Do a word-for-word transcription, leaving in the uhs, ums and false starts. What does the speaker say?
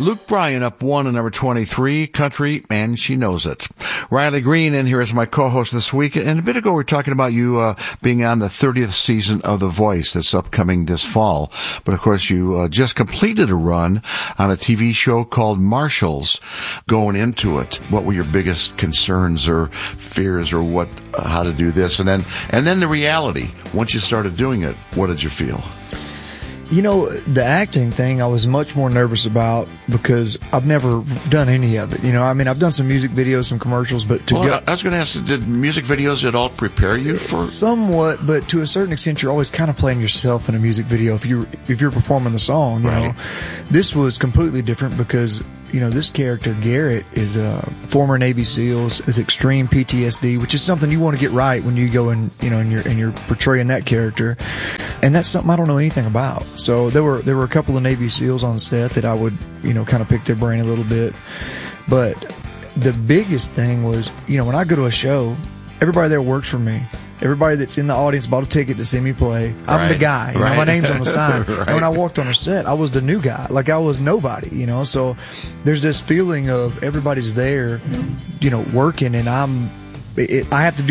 Luke Bryan up one and number twenty-three, Country, and She Knows It. Riley Green in here as my co-host this week. And a bit ago we were talking about you uh, being on the thirtieth season of The Voice that's upcoming this fall. But of course you uh, just completed a run on a T V show called Marshalls. Going into it, what were your biggest concerns or fears or what, uh, how to do this? And then, and then the reality, once you started doing it, what did you feel? You know, the acting thing I was much more nervous about because I've never done any of it. You know, I mean, I've done some music videos, some commercials, but to well, go... I was going to ask, did music videos at all prepare you for... Somewhat, but to a certain extent, you're always kind of playing yourself in a music video if you're, if you're performing the song, you right. know. This was completely different because... You know, this character, Garrett, is a former Navy SEALs, is extreme P T S D, which is something you want to get right when you go and, you know, and you're, and you're portraying that character. And that's something I don't know anything about. So there were, there were a couple of Navy SEALs on set that I would, you know, kind of pick their brain a little bit. But the biggest thing was, you know, when I go to a show, everybody there works for me. Everybody that's in the audience bought a ticket to see me play. I'm right, the guy. You right. know, my name's on the sign. right. And when I walked on a set, I was the new guy. Like I was nobody, you know. So there's this feeling of everybody's there, you know, working, and I'm. It, I have to do